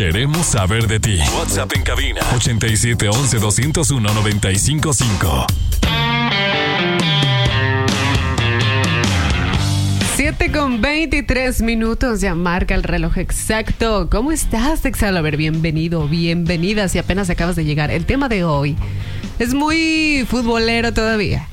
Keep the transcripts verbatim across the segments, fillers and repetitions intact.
Queremos saber de ti. WhatsApp en cabina ochenta y siete once doscientos uno noventa y cinco cinco. siete con veintitrés minutos, ya marca el reloj exacto. ¿Cómo estás, Exalover? Bienvenido, bienvenida si apenas acabas de llegar. El tema de hoy es muy futbolero todavía.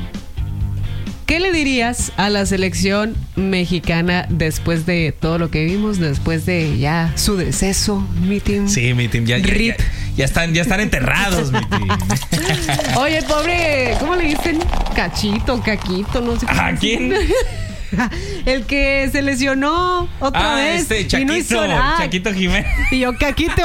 ¿Qué le dirías a la selección mexicana después de todo lo que vimos, después de ya su deceso, mi team? Sí, mi team, ya, ya, ya, ya están, ya están enterrados, mi team. Oye, pobre, ¿cómo le dicen? Cachito, Caquito, no sé. ¿A quién? El que se lesionó otra ah, vez. Este, Chaquito, y no hizo nada. Chaquito Jiménez. Y yo, Caquito.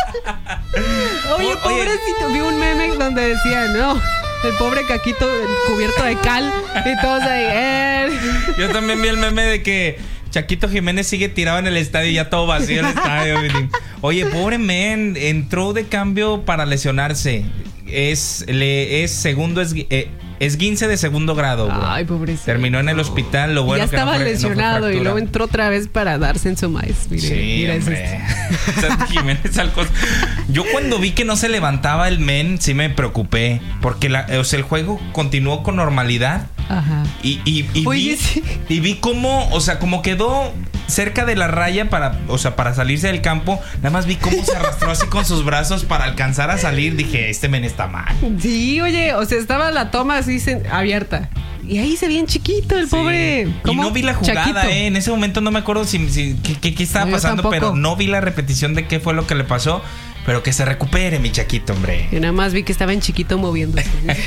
Oye, Oye, pobrecito, vi un meme donde decía, no, el pobre Caquito cubierto de cal. Y todos ahí, eh. Yo también vi el meme de que Chaquito Jiménez sigue tirado en el estadio y ya todo vacío el estadio. Oye, pobre men, entró de cambio para lesionarse. Es, le, es segundo, es, eh, esguince de segundo grado, bro. Ay, pobrecito. Terminó en el hospital, lo bueno ya que estaba no fue, lesionado no fue y luego entró otra vez para darse en su maíz. Mire, sí, mira hombre. Jiménez Alcos. Yo cuando vi que no se levantaba el men, sí me preocupé. Porque la, o sea, el juego continuó con normalidad. Ajá. Y, y, y, Oye, vi, sí. y vi cómo, o sea, como quedó cerca de la raya para, o sea, para salirse del campo. Nada más vi cómo se arrastró así con sus brazos para alcanzar a salir. Dije, este men está mal. Sí, oye, o sea, estaba la toma así se, abierta. Y ahí se veía chiquito el sí. pobre. Y no vi la jugada, eh. En ese momento no me acuerdo si, si qué, qué, qué estaba no, pasando, pero no vi la repetición de qué fue lo que le pasó. Pero que se recupere, mi Chaquito, hombre. Yo nada más vi que estaba en chiquito moviéndose.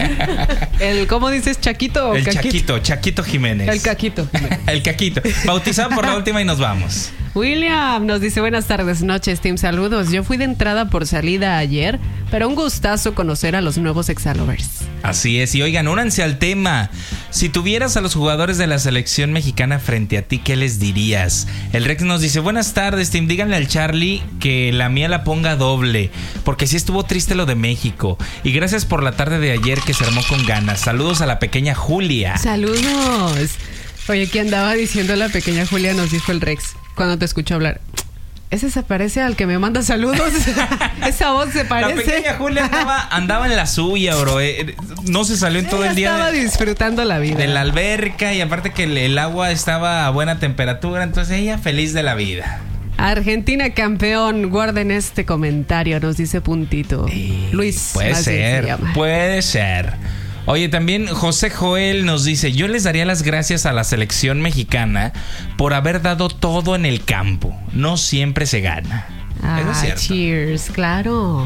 el, ¿Cómo dices? ¿Chaquito o El Caquito? Chaquito, Chaquito Jiménez. El Caquito. El Caquito. Bautizado por la última y nos vamos. William nos dice, buenas tardes, noches, team, saludos. Yo fui de entrada por salida ayer, pero un gustazo conocer a los nuevos Exalovers. Así es, y oigan, únanse al tema. Si tuvieras a los jugadores de la selección mexicana frente a ti, ¿qué les dirías? El Rex nos dice, buenas tardes, team, díganle al Charlie que la mía la ponga doble, porque sí estuvo triste lo de México. Y gracias por la tarde de ayer que se armó con ganas. Saludos a la pequeña Julia. Saludos. Oye, ¿qué andaba diciendo la pequeña Julia? Nos dijo el Rex cuando te escuchó hablar. Ese se parece al que me manda saludos. Esa voz se parece. La pequeña Julia andaba, andaba en la suya, bro. Eh, no se salió en todo Ella el día. Estaba de, disfrutando la vida. De la alberca, y aparte que el, el agua estaba a buena temperatura. Entonces ella feliz de la vida. Argentina campeón. Guarden este comentario, nos dice Puntito. Sí, Luis. Puede ser, puede ser. Oye, también José Joel nos dice, yo les daría las gracias a la selección mexicana por haber dado todo en el campo. No siempre se gana. Ah, cheers, claro.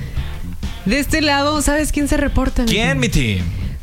De este lado, ¿sabes quién se reporta? ¿Quién, mi team?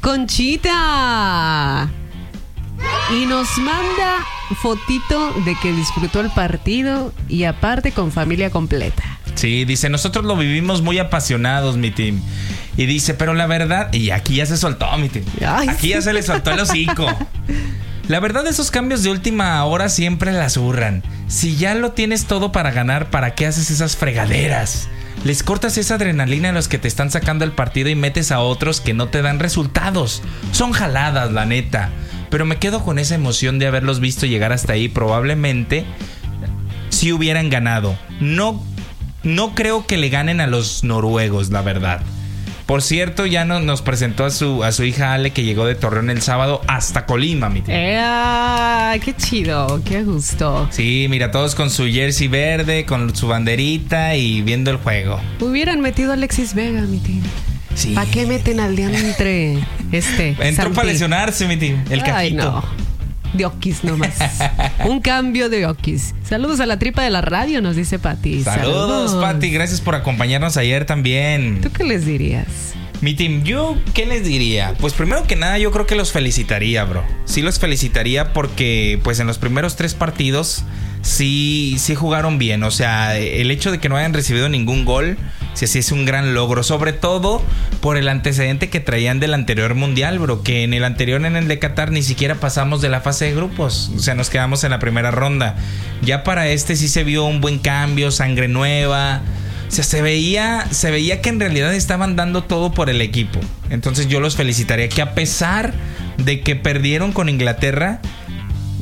Conchita. Y nos manda fotito de que disfrutó el partido y aparte con familia completa. Sí, dice, nosotros lo vivimos muy apasionados, mi team. Y dice, pero la verdad... Y aquí ya se soltó, mi team. Ay, aquí sí. Ya se le soltó el hocico. La verdad, esos cambios de última hora siempre la zurran. Si ya lo tienes todo para ganar, ¿para qué haces esas fregaderas? Les cortas esa adrenalina a los que te están sacando el partido y metes a otros que no te dan resultados. Son jaladas, la neta. Pero me quedo con esa emoción de haberlos visto llegar hasta ahí. Probablemente si hubieran ganado. No, no creo que le ganen a los noruegos, la verdad. Por cierto, ya no, nos presentó a su, a su hija Ale, que llegó de Torreón el sábado hasta Colima, mi tío. ¡Eh! ¡Qué chido! ¡Qué gusto! Sí, mira, todos con su jersey verde, con su banderita y viendo el juego. Hubieran metido a Alexis Vega, mi tío. Sí. ¿Para qué meten al diantre este? Entró Santi. Para lesionarse, mi tío. El Cajito. Ay, no. De Oquis nomás. Un cambio de Oquis. Saludos a la tripa de la radio, nos dice Pati. Saludos, Saludos. Pati. Gracias por acompañarnos ayer también. ¿Tú qué les dirías? Mi team, ¿yo qué les diría? Pues primero que nada, yo creo que los felicitaría, bro. Sí los felicitaría porque, pues, en los primeros tres partidos sí, sí jugaron bien. O sea, el hecho de que no hayan recibido ningún gol, sí, sí es un gran logro. Sobre todo por el antecedente que traían del anterior mundial, bro. Que en el anterior, en el de Qatar, ni siquiera pasamos de la fase de grupos. O sea, nos quedamos en la primera ronda. Ya para este sí se vio un buen cambio, sangre nueva. O sea, se veía, se veía que en realidad estaban dando todo por el equipo. Entonces yo los felicitaría que a pesar de que perdieron con Inglaterra,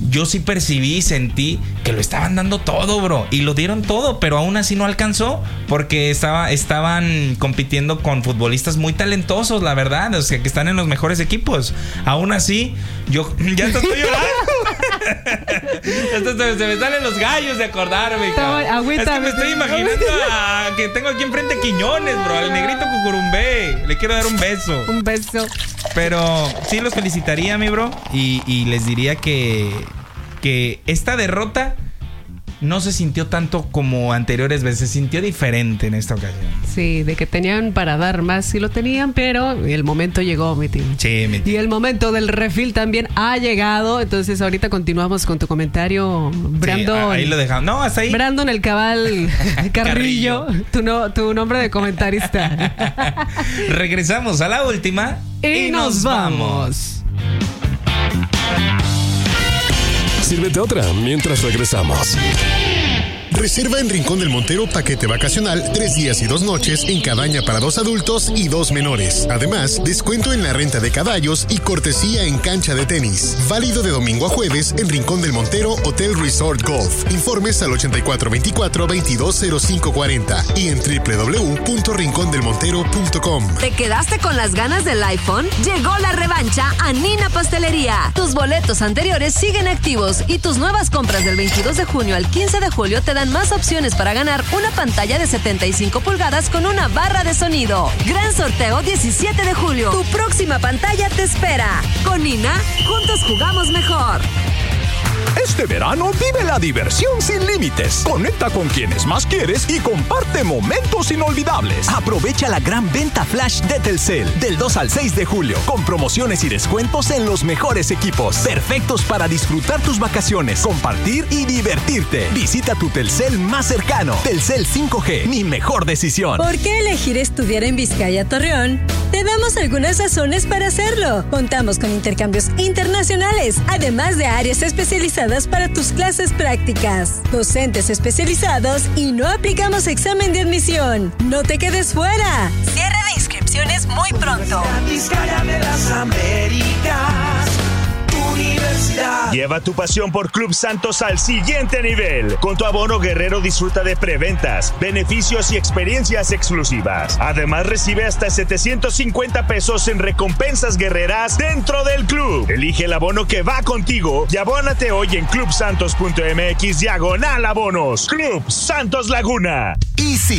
yo sí percibí, sentí que lo estaban dando todo, bro. Y lo dieron todo, pero aún así no alcanzó porque estaba, estaban compitiendo con futbolistas muy talentosos, la verdad. O sea, que están en los mejores equipos. Aún así, yo ya te estoy llorando. Esto se, se me salen los gallos de acordarme. Agüita, es que me estoy imaginando a, que tengo aquí enfrente a Quiñones, bro. Al negrito Cucurumbé. Le quiero dar un beso. Un beso. Pero sí los felicitaría, mi bro. Y, y les diría que, que esta derrota no se sintió tanto como anteriores veces. Se sintió diferente en esta ocasión. Sí, de que tenían para dar más, sí lo tenían, pero el momento llegó, mi tío. Sí, mi tío. Y el momento del refill también ha llegado. Entonces ahorita continuamos con tu comentario, Brandon. Sí, ahí lo dejamos. No, hasta ahí. Brandon el Cabal Carrillo, Carrillo. Tu, no, tu nombre de comentarista. Regresamos a la última y, y nos vamos. Sírvete otra mientras regresamos. Reserva en Rincón del Montero paquete vacacional, tres días y dos noches en cabaña para dos adultos y dos menores. Además, descuento en la renta de caballos y cortesía en cancha de tenis. Válido de domingo a jueves en Rincón del Montero Hotel Resort Golf. Informes al ochenta y cuatro veinticuatro veintidós cero cinco cuarenta y en doble u doble u doble u punto rincón del montero punto com. ¿Te quedaste con las ganas del iPhone? Llegó la revancha a Nina Pastelería. Tus boletos anteriores siguen activos y tus nuevas compras del veintidós de junio al quince de julio te dan más opciones para ganar una pantalla de setenta y cinco pulgadas con una barra de sonido. Gran sorteo diecisiete de julio. Tu próxima pantalla te espera. Con Nina, juntos jugamos mejor. Este verano vive la diversión sin límites. Conecta con quienes más quieres y comparte momentos inolvidables. Aprovecha la gran venta flash de Telcel del dos al seis de julio con promociones y descuentos en los mejores equipos. Perfectos para disfrutar tus vacaciones, compartir y divertirte. Visita tu Telcel más cercano. Telcel cinco G, mi mejor decisión. ¿Por qué elegir estudiar en Vizcaya Torreón? Te damos algunas razones para hacerlo. Contamos con intercambios internacionales, además de áreas especializadas para tus clases prácticas, docentes especializados y no aplicamos examen de admisión. No te quedes fuera. Cierre de inscripciones muy pronto. Vizcaya de las Américas. Universidad. Lleva tu pasión por Club Santos al siguiente nivel. Con tu abono guerrero disfruta de preventas, beneficios y experiencias exclusivas. Además recibe hasta setecientos cincuenta pesos en recompensas guerreras dentro del club. Elige el abono que va contigo y abónate hoy en club santos punto m x diagonal abonos. Club Santos Laguna. Easy.